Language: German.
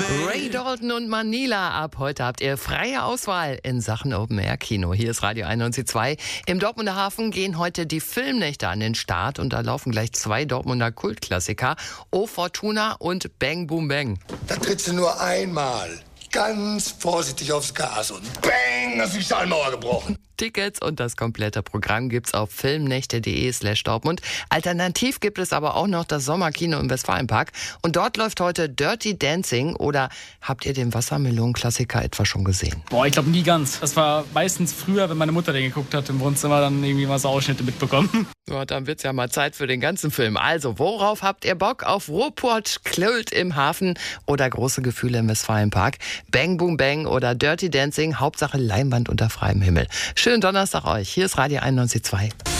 Ray Dalton und Manila. Ab heute habt ihr freie Auswahl in Sachen Open-Air-Kino. Hier ist Radio 91.2. Im Dortmunder Hafen gehen heute die Filmnächte an den Start und da laufen gleich 2 Dortmunder Kultklassiker, O Fortuna und Bang Boom Bang. Da trittst du nur einmal ganz vorsichtig aufs Gas und bang, hast die Schallmauer gebrochen. Tickets und das komplette Programm gibt's auf filmnächte.de/Dortmund. Alternativ gibt es aber auch noch das Sommerkino im Westfalenpark. Und dort läuft heute Dirty Dancing. Oder habt ihr den Wassermelonen-Klassiker etwa schon gesehen? Boah, ich glaube nie ganz. Das war meistens früher, wenn meine Mutter den geguckt hat im Wohnzimmer, dann irgendwie mal so Ausschnitte mitbekommen. Ja, dann wird's ja mal Zeit für den ganzen Film. Also, worauf habt ihr Bock? Auf Ruhrpott, Klölt im Hafen oder große Gefühle im Westfalenpark? Bang Boom Bang oder Dirty Dancing, Hauptsache Leinwand unter freiem Himmel. Schönen Donnerstag euch. Hier ist Radio 91.2.